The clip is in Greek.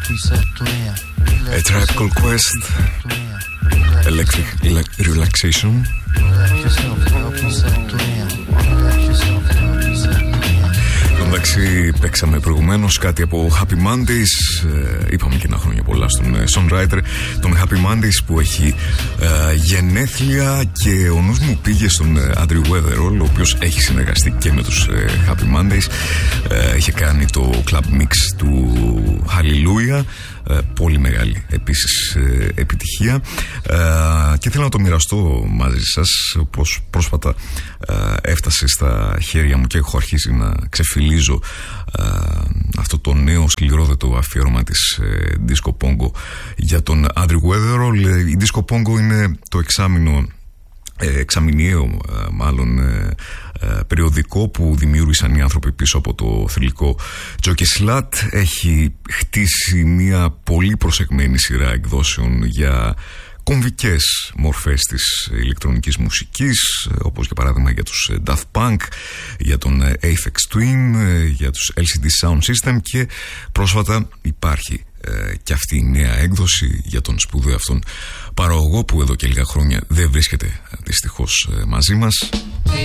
A Tribe Called Quest, Electric Relaxation. Εντάξει, παίξαμε προηγουμένως κάτι από Happy Mondays. Είπαμε και ένα χρόνια πολλά στον songwriter τον Happy Mondays, που έχει γενέθλια, και ο νους μου πήγε στον Andrew Weatherall, ο οποίος έχει συνεργαστεί και με τους Happy Mondays. Είχε κάνει το club mix του Hallelujah, πολύ μεγάλη επίσης επιτυχία, και θέλω να το μοιραστώ μαζί σας, πως πρόσφατα έφτασε στα χέρια μου και έχω αρχίσει να ξεφυλίζω αυτό το νέο σκληρόδετο αφιέρωμα της Disco Pongo για τον Andrew Weatherall. Η Disco Pongo είναι το εξαμηνιαίο μάλλον περιοδικό που δημιούργησαν οι άνθρωποι πίσω από το θρυλικό Jockey Slut. Έχει χτίσει μια πολύ προσεγμένη σειρά εκδόσεων για κομβικές μορφές της ηλεκτρονικής μουσικής, όπως για παράδειγμα για τους Daft Punk, για τον Aphex Twin, για τους LCD Sound System, και πρόσφατα υπάρχει και αυτή η νέα έκδοση για τον σπουδαίο αυτόν παραγωγό, που εδώ και λίγα χρόνια δεν βρίσκεται δυστυχώς μαζί μας.